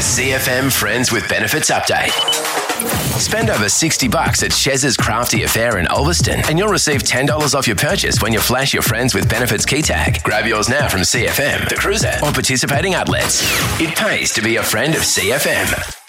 CFM Friends with Benefits update. Spend over $60 at Chez's Crafty Affair in Ulverston and you'll receive $10 off your purchase when you flash your Friends with Benefits key tag. Grab yours now from CFM, The Cruiser, or participating outlets. It pays to be a friend of CFM.